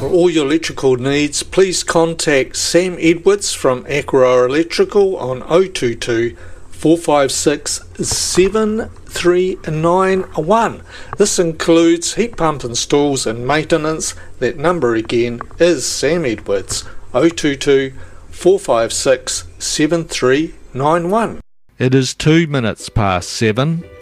For all your electrical needs, please contact Sam Edwards from Aqua Electrical on 022 456 7391. This includes heat pump installs and maintenance. That number again is Sam Edwards, 022 456 7391. It is 2 minutes past 7.